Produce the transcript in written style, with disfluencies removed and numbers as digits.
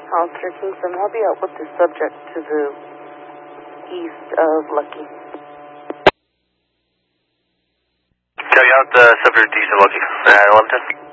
Officer Kingston, I'll be out with the subject to the east of Lucky. Carry out the subject east of Lucky. 1110.